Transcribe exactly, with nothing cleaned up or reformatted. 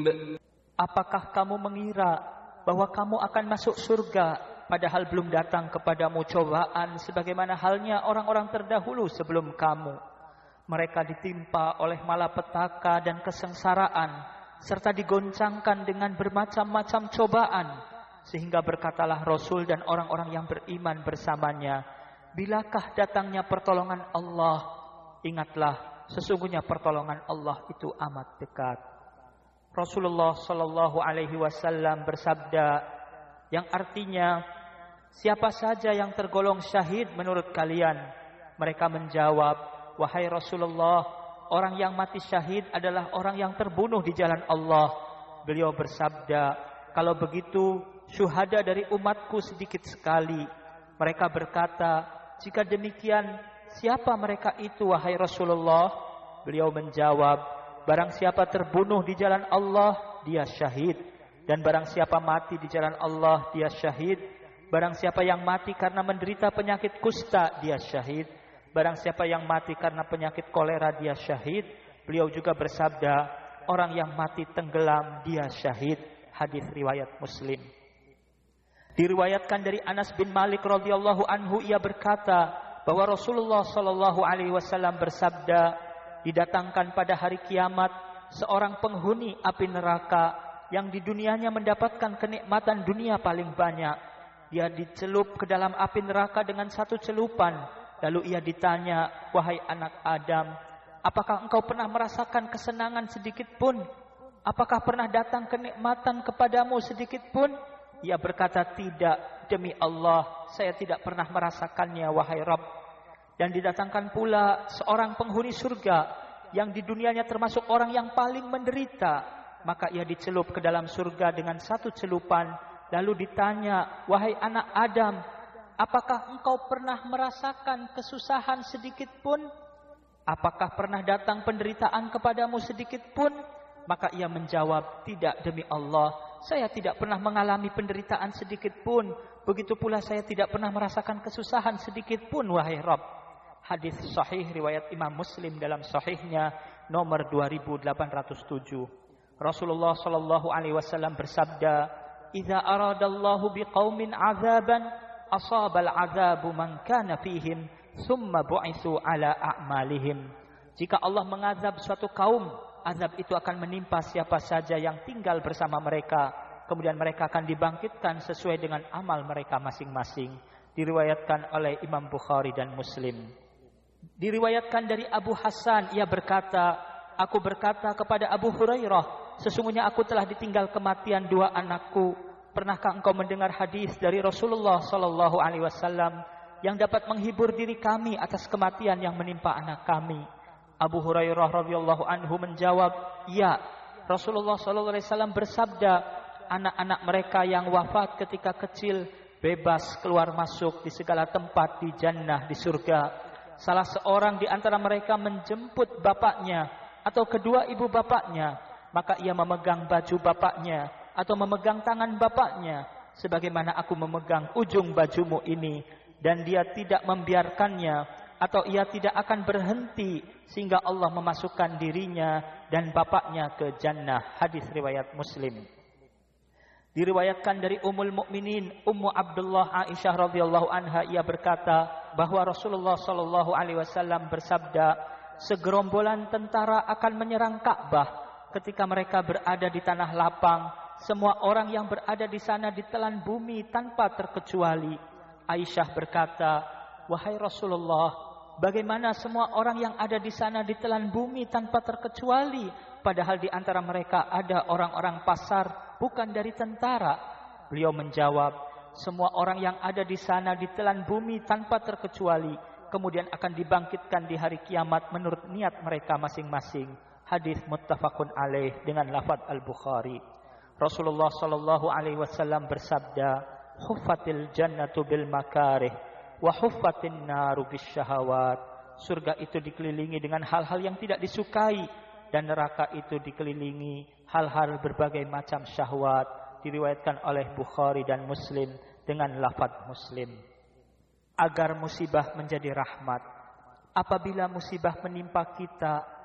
Apakah kamu mengira bahwa kamu akan masuk surga padahal belum datang kepadamu cobaan sebagaimana halnya orang-orang terdahulu sebelum kamu? Mereka ditimpa oleh malapetaka dan kesengsaraan serta digoncangkan dengan bermacam-macam cobaan, sehingga berkatalah Rasul dan orang-orang yang beriman bersamanya, bilakah datangnya pertolongan Allah? Ingatlah, sesungguhnya pertolongan Allah itu amat dekat. Rasulullah Shallallahu Alaihi Wasallam bersabda, yang artinya, siapa saja yang tergolong syahid menurut kalian? Mereka menjawab, wahai Rasulullah, orang yang mati syahid adalah orang yang terbunuh di jalan Allah. Beliau bersabda, kalau begitu, syuhada dari umatku sedikit sekali. Mereka berkata, jika demikian, siapa mereka itu wahai Rasulullah? Beliau menjawab, barang siapa terbunuh di jalan Allah, dia syahid. Dan barang siapa mati di jalan Allah, dia syahid. Barang siapa yang mati karena menderita penyakit kusta, dia syahid. Barang siapa yang mati karena penyakit kolera, dia syahid. Beliau juga bersabda, orang yang mati tenggelam, dia syahid. Hadis riwayat Muslim. Diriwayatkan dari Anas bin Malik radhiyallahu anhu, ia berkata bahwa Rasulullah Shallallahu Alaihi Wasallam bersabda, didatangkan pada hari kiamat seorang penghuni api neraka yang di dunianya mendapatkan kenikmatan dunia paling banyak. Dia dicelup ke dalam api neraka dengan satu celupan. Lalu ia ditanya, wahai anak Adam, apakah engkau pernah merasakan kesenangan sedikit pun? Apakah pernah datang kenikmatan kepadamu sedikit pun? Ia berkata, tidak, demi Allah, saya tidak pernah merasakannya, wahai Rabb. Dan didatangkan pula seorang penghuni surga yang di dunianya termasuk orang yang paling menderita. Maka ia dicelup ke dalam surga dengan satu celupan. Lalu ditanya, wahai anak Adam, apakah engkau pernah merasakan kesusahan sedikit pun? Apakah pernah datang penderitaan kepadamu sedikit pun? Maka ia menjawab, tidak, demi Allah, saya tidak pernah mengalami penderitaan sedikit pun. Begitu pula saya tidak pernah merasakan kesusahan sedikit pun, wahai Rabb. Hadis sahih riwayat Imam Muslim dalam sahihnya nomor dua ribu delapan ratus tujuh. Rasulullah Shallallahu Alaihi Wasallam bersabda, "Idza aradallahu biqaumin azaban, asabal azabu man kana fihim, thumma bu'itsu ala a'malihim." Jika Allah mengazab suatu kaum, azab itu akan menimpa siapa saja yang tinggal bersama mereka. Kemudian mereka akan dibangkitkan sesuai dengan amal mereka masing-masing. Diriwayatkan oleh Imam Bukhari dan Muslim. Diriwayatkan dari Abu Hasan, ia berkata, aku berkata kepada Abu Hurairah, sesungguhnya aku telah ditinggal kematian dua anakku. Pernahkah engkau mendengar hadis dari Rasulullah Sallallahu Alaihi Wasallam yang dapat menghibur diri kami atas kematian yang menimpa anak kami? Abu Hurairah radhiyallahu anhu menjawab, ya. Rasulullah Sallallahu Alaihi Wasallam bersabda, anak-anak mereka yang wafat ketika kecil bebas keluar masuk di segala tempat di jannah, di surga. Salah seorang di antara mereka menjemput bapaknya atau kedua ibu bapaknya, maka ia memegang baju bapaknya atau memegang tangan bapaknya sebagaimana aku memegang ujung bajumu ini, dan dia tidak membiarkannya atau ia tidak akan berhenti sehingga Allah memasukkan dirinya dan bapaknya ke jannah. Hadis riwayat Muslim. Diriwayatkan dari Ummul Mukminin Ummu Abdullah Aisyah radhiyallahu anha, ia berkata bahwa Rasulullah sallallahu alaihi wasallam bersabda, segerombolan tentara akan menyerang Ka'bah. Ketika mereka berada di tanah lapang, semua orang yang berada di sana ditelan bumi tanpa terkecuali. Aisyah berkata, wahai Rasulullah, bagaimana semua orang yang ada di sana ditelan bumi tanpa terkecuali, padahal di antara mereka ada orang-orang pasar, bukan dari tentara? Beliau menjawab, semua orang yang ada di sana ditelan bumi tanpa terkecuali, kemudian akan dibangkitkan di hari kiamat menurut niat mereka masing-masing. Hadis muttafaqun alaih dengan lafaz Al-Bukhari. Rasulullah sallallahu alaihi wasallam bersabda, huffatil jannatu bil makarih wa huffatin naru bis syahawat. Surga itu dikelilingi dengan hal-hal yang tidak disukai, dan neraka itu dikelilingi hal-hal berbagai macam syahwat. Diriwayatkan oleh Bukhari dan Muslim dengan lafaz Muslim. Agar musibah menjadi rahmat. Apabila musibah menimpa kita,